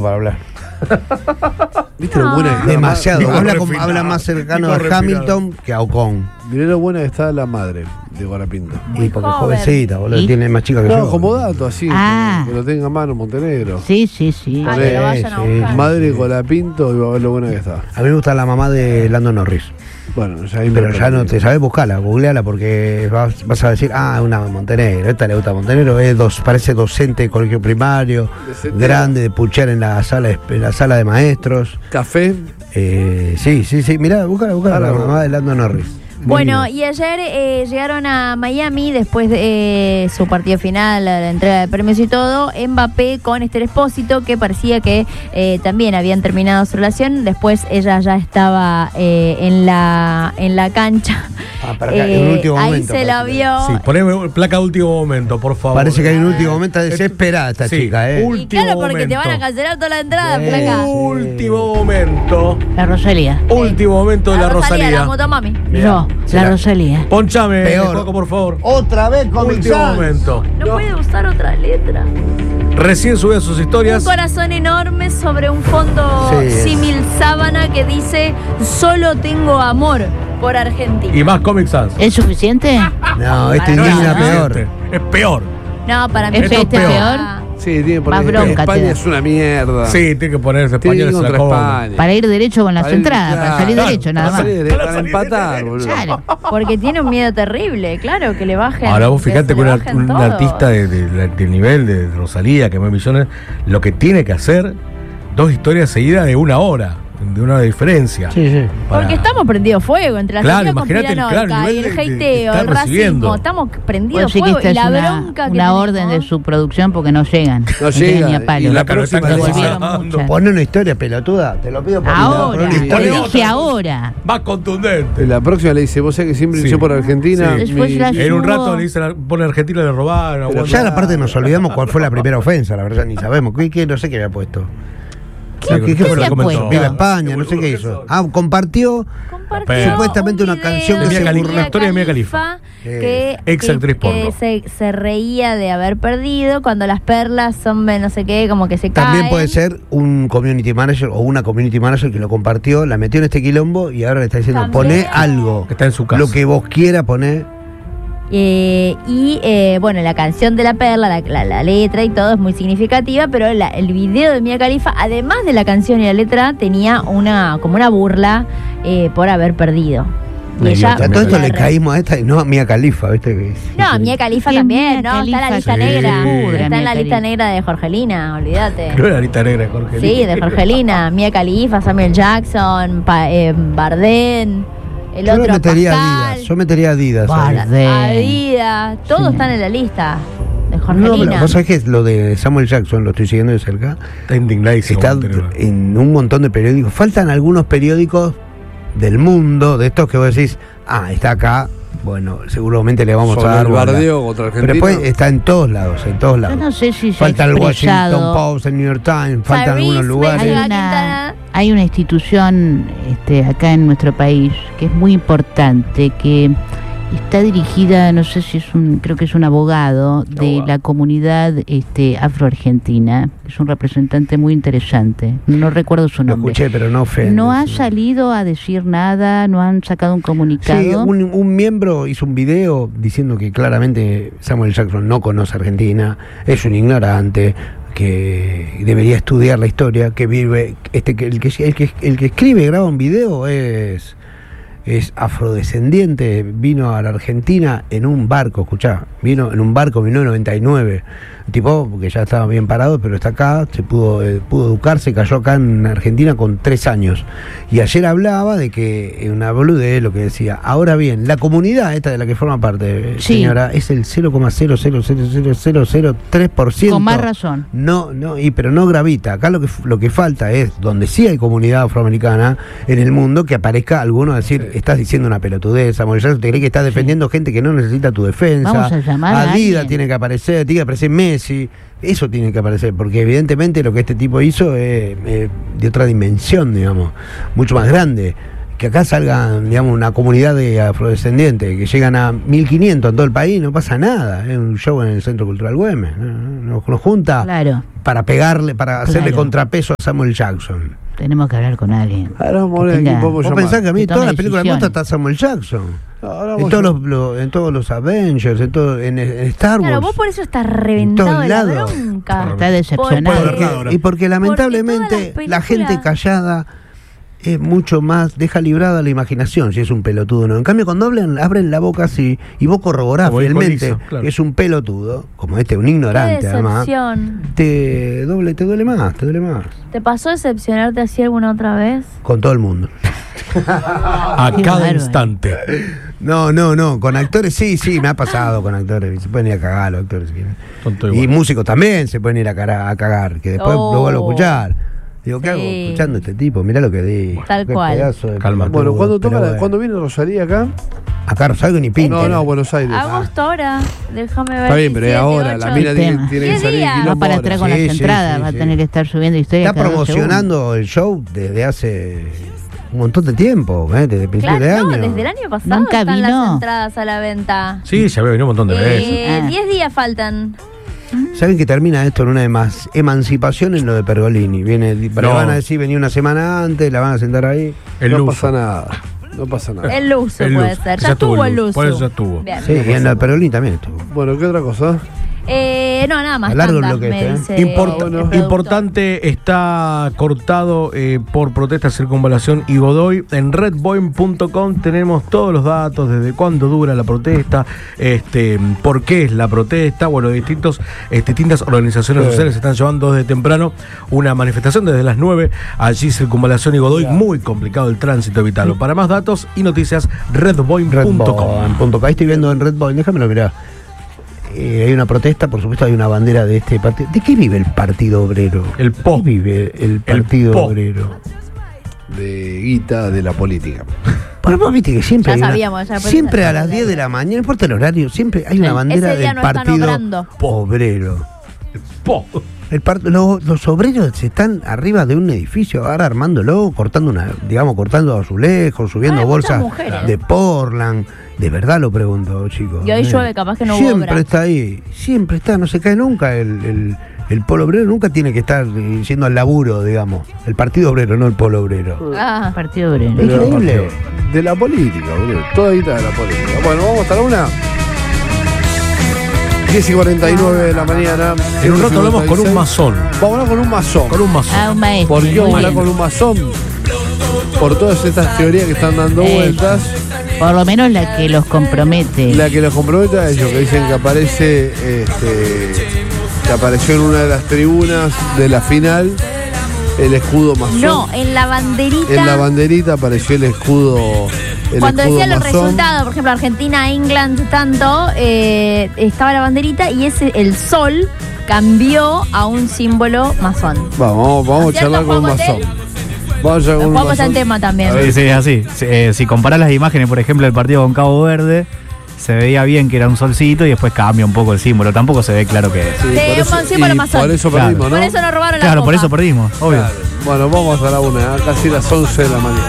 para hablar. ¿Viste lo buena que está? Demasiado. Nico Habla más cercano Nico a Hamilton que a Ocon. Mirá lo buena que está la madre de Colapinto. Y porque es jovencita, boludo. Tiene más chica que yo. No, como dato, así. Que lo tenga a mano Montenegro. Sí. Que lo vayan a buscar. Madre de Colapinto, y va a ver lo buena que está. A mí me gusta la mamá de Lando Norris. Bueno, pero ya no te sabes buscarla, googleala, porque vas a decir, una Montenegro, esta le gusta Montenegro, parece docente de colegio primario, grande, de puchar en la sala de maestros. ¿Café? Sí, mirá, búscala, la mamá de Lando Norris. Bueno, y ayer llegaron a Miami después de su partido final, la entrega de premios y todo, Mbappé con Esther Espósito, que parecía que también habían terminado su relación. Después ella ya estaba en la cancha. Para acá, en un último ahí momento. se la vio. Sí, poneme placa último momento, por favor. Parece que hay un último momento desesperada esta chica, Y claro, porque te van a cancelar toda la entrada, placa. Último momento. La Rosalía. Último momento de la Rosalía. La motomami. Yo, la Rosalía. Ponchame, Juaco, por favor. Otra vez con último momento. No puede usar otra letra. Recién subió sus historias. Un corazón enorme sobre un fondo símil sábana que dice: solo tengo amor por Argentina. Y más Comic Sans. ¿Es suficiente? No, este indigna peor. Es peor. No, para mí ¿Este es peor? Sí, tiene que Más poner. bronca España es una mierda. Sí, tiene que ponerse Tiene que ir español. contra España. Para ir derecho con las entradas, para salir derecho, nada más. Para empatar, boludo. Claro. Porque tiene un miedo terrible, claro, que le bajen. Ahora vos fijate que con le un bajen todo. artista del nivel de Rosalía, que mueve millones, lo que tiene que hacer 2 historias seguidas de 1 hora, de una diferencia. Sí. Porque estamos prendidos fuego entre la Claro, sociedad imagínate conspiranoica el y el nivel de hateo, que el está recibiendo. racismo, estamos prendidos Puedo decir que fuego esta y es la una bronca que una tenemos. orden de su producción porque no llegan. No llegan llega. ni a palo. Y la Claro, próxima están Volvieron cosas. muchas. Pone una historia pelotuda, te lo pido por Ahora, una te historia. dije ahora. Más contundente. La próxima le dice, vos sabés que siempre Sí. inició por Argentina. Sí. Después la En un subo. rato le dicen, pone Argentina, le robaron. Pero ya aparte nos olvidamos cuál fue la primera ofensa, la verdad ni sabemos. No sé qué había puesto. ¿Qué fue se lo que ha comentó? puesto? Viva España, no sé qué hizo. Compartió supuestamente una canción que Mia se Khalifa. burló. La historia de Mia Khalifa. que, Ex actriz porno. se reía de haber perdido cuando las perlas son no sé qué, como que se caen. También puede ser un community manager o una community manager que lo compartió, la metió en este quilombo y ahora le está diciendo, También. poné algo. Que está en su casa. Lo que vos quieras poner. Bueno, la canción de la perla, la letra y todo es muy significativa, pero el video de Mia Khalifa, además de la canción y la letra, tenía como una burla por haber perdido. Y ella, A todo esto le caímos a esta y no a Mia Khalifa, ¿viste? No, a Mia Khalifa Sí, también, Mia ¿no? Está en la lista Khalifa, negra. sí. Está en Mia la lista Khalifa. negra de Jorgelina, olvídate. No era la lista negra de Jorge. Sí, de Jorgelina. Mia Khalifa, Samuel Jackson, Bardem, el otro Pascal. Yo metería Adidas. Bardem. Adidas, todos están en la lista de No, pero Jorgelina. vos sabés que lo de Samuel Jackson, lo estoy siguiendo de cerca, Está indignadísimo. está Montenegro. en un montón de periódicos. Faltan algunos periódicos del mundo, de estos que vos decís, está acá, bueno, seguramente le vamos Sobre a dar el bola. bardeo contra Argentina. Pero después está en todos lados, Yo no sé si se Falta ha el Washington expresado. Post, el New York Times, faltan Tyrese algunos lugares. Quintana. Hay una institución acá en nuestro país que es muy importante, que está dirigida, no sé si creo que es un abogado de la comunidad afroargentina, es un representante muy interesante, no recuerdo su Lo nombre. escuché, pero no ofende. No ha salido a decir nada, no han sacado un comunicado. Sí, un miembro hizo un video diciendo que claramente Samuel Jackson no conoce Argentina, es un ignorante, que debería estudiar la historia, que vive, el que escribe y graba un video es afrodescendiente, vino a la Argentina en un barco, vino en 1999, tipo que ya estaba bien parado, pero está acá, se pudo educarse, cayó acá en Argentina con 3 años, y ayer hablaba de que una boludez lo que decía. Ahora bien, la comunidad esta de la que forma parte, Sí. señora, es el 0,0000003%. Con más razón. Pero no gravita. Acá lo que falta es, donde sí hay comunidad afroamericana en el mundo, que aparezca alguno a decir, estás diciendo una pelotudez, Samuel Jackson, te crees que estás defendiendo gente que no necesita tu defensa. Vamos a llamar a Adidas alguien. tiene que aparecer, Messi, eso tiene que aparecer, porque evidentemente lo que este tipo hizo es de otra dimensión, digamos, mucho más grande que acá salgan, digamos, una comunidad de afrodescendientes, que llegan a 1500 en todo el país, no pasa nada. Es un show en el Centro Cultural Güemes. Nos junta Claro. para pegarle, para hacerle Claro. contrapeso a Samuel Jackson. Tenemos que hablar con alguien. Ahora vamos a Que ver a quién tenga- podemos Vos llamar. pensás que a mí que todas tome las películas me decisiones. gusta está Samuel Jackson. Ahora En vamos en todos los Avengers, en Star Wars. Claro, vos por eso estás reventado todos de la lados. bronca. Está decepcionado. Y porque lamentablemente todas las la gente películas- callada es mucho más, deja librada la imaginación si es un pelotudo, ¿no? En cambio, cuando abren la boca así y vos corroborás Como fielmente Nicholson, claro. que es un pelotudo, como un Qué ignorante además, decepción. te duele más. ¿Te pasó decepcionarte así alguna otra vez? Con todo el mundo. A Qué cada bárbaro. instante. No, con actores sí, me ha pasado con actores, se pueden ir a cagar los actores si quieren. Son todos Y iguales. músicos también se pueden ir a cagar, que después Oh. lo vuelvo a escuchar. Digo, ¿qué hago Sí. escuchando a este tipo? Mirá lo que digo. Tal Qué cual. pedazo de Calma. pelotudo, Bueno, ¿cuándo pero bueno. ¿cuándo viene Rosalía acá? Acá Rosario ni pinta. No, Buenos Aires. Agosto ahora, déjame ver. Está bien, pero es 17, ahora. La 8. mina tiene, Tema. tiene que 10 salir días. Va quilombo para ahora. atrás con Sí, las sí, entradas, sí, va a sí. tener que estar subiendo historias. Está cada 2 promocionando el show desde hace un montón de tiempo, desde el principio de Claro, no, año. desde el año pasado Nunca están vino. las entradas a la venta. Sí, ya había venido un montón de veces. 10 días faltan. ¿Saben que termina esto en una emancipación en lo de Pergolini? Le van a decir, venía una semana antes, la van a sentar ahí. El No luso. pasa nada. No pasa nada. El luso El puede luso. ser. Ya Ya estuvo estuvo el el luso. luso. Por eso ya estuvo. Bien. Sí, y en la de Pergolini también estuvo. Bueno, ¿qué otra cosa? No, nada más. Largo el tanda, bloque me este, dice Importa- el productor. Importante, está cortado por protesta, circunvalación y Godoy. En redboeing.com tenemos todos los datos, desde cuándo dura la protesta, por qué es la protesta. Bueno, distintas organizaciones sociales están llevando desde temprano una manifestación desde las 9. Allí circunvalación y Godoy, muy complicado el tránsito, evitarlo. Para más datos y noticias, redboeing.com. Redboeing.com. Ahí estoy viendo en Redboeing, déjamelo mirar. Hay una protesta, por supuesto hay una bandera de este partido. ¿De qué vive el Partido Obrero? El PO. ¿Qué vive el Partido PO. Obrero? De guita de la política. Bueno, vos viste que siempre Ya hay una- sabíamos, ya siempre a las 10 de la mañana, no importa el horario, siempre hay una bandera Ese día del no están Partido obrando. Obrero. Po. Los obreros se están arriba de un edificio, ahora armándolo, cortando azulejos, subiendo Hay muchas bolsas mujeres. de Portland. De verdad lo pregunto, chicos. Y hoy llueve, capaz que no hubo Siempre obra. está ahí, siempre está, no se cae nunca el polo obrero, nunca tiene que estar yendo al laburo, digamos. El Partido Obrero, no el polo obrero. Ah, Partido Obrero. Increíble. De la política, boludo. Toda guita de la política. Bueno, vamos hasta la 1. 10:49 de la mañana. En un rato hablamos con un masón. Vamos a hablar con un masón. Con un masón. Ah, un maestro. ¿Por qué vamos a Muy hablar bien. con un masón? Por todas estas teorías que están dando vueltas. Por lo menos la que los compromete. La que los compromete a ellos, que dicen que aparece, que apareció en una de las tribunas de la final el escudo masón. no, en la banderita. En la banderita apareció el escudo. Cuando escudo decían los masón. resultados, por ejemplo, Argentina, England, tanto, estaba la banderita y el sol cambió a un símbolo masón. Vamos a ¿Cierto, charlar con un Juan masón. Botel? Vamos a charlar con un Vamos masón. al tema también. Sí, sí, es así. Si comparás las imágenes, por ejemplo, del partido con Cabo Verde, se veía bien que era un solcito y después cambia un poco el símbolo. Tampoco se ve claro que es. Sí, Sí, por un símbolo y masón. por eso Claro. perdimos, ¿no? Por eso nos robaron la Claro, por copa. eso perdimos, obvio. Claro. Bueno, vamos hasta la 1, casi las 11 de la mañana.